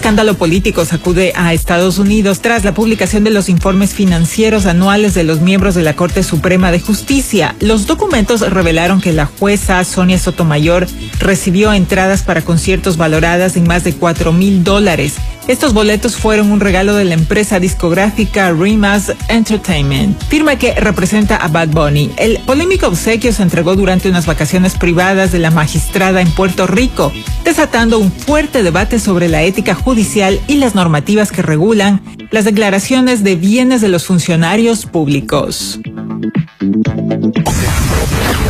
escándalo político sacude a Estados Unidos tras la publicación de los informes financieros anuales de los miembros de la Corte Suprema de Justicia. Los documentos revelaron que la jueza Sonia Sotomayor recibió entradas para conciertos valoradas en más de $4,000. Estos boletos fueron un regalo de la empresa discográfica Rimas Entertainment, firma que representa a Bad Bunny. El polémico obsequio se entregó durante unas vacaciones privadas de la magistrada en Puerto Rico, desatando un fuerte debate sobre la ética judicial y las normativas que regulan las declaraciones de bienes de los funcionarios públicos.